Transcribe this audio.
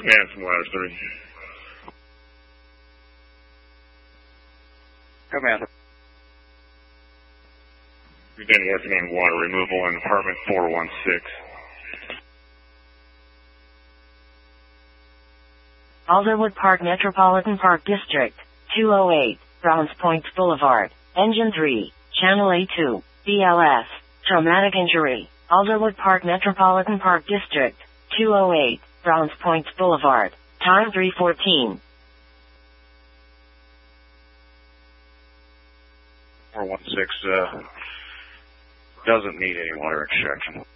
And some ladder 3. Commander. Beginning working on water removal in apartment 416. Alderwood Park Metropolitan Park District, 208, Browns Point Boulevard, Engine 3, Channel A2, BLS, traumatic injury, Alderwood Park Metropolitan Park District, 208, Browns Point Boulevard, time 3:14. 416, doesn't need any water extraction.